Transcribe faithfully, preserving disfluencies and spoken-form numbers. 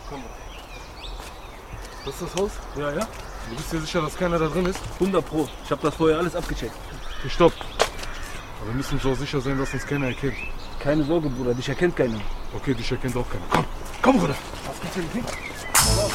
Komm. Das ist das Haus? Ja, ja. Du bist dir sicher, dass keiner da drin ist? hundert Pro. Ich habe das vorher alles abgecheckt. Okay, stopp. Aber wir müssen so sicher sein, dass uns keiner erkennt. Keine Sorge, Bruder. Dich erkennt keiner. Okay, dich erkennt auch keiner. Komm, komm, Bruder. Was gibt's denn?